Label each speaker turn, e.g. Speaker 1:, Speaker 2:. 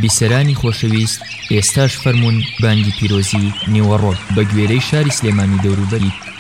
Speaker 1: بیسەرانی خۆشەویست، ئێستاش فەرمونون بانگی پیرۆزی نیوەڕۆ بە گوێرەی شاری سلێمانی دەوروبەری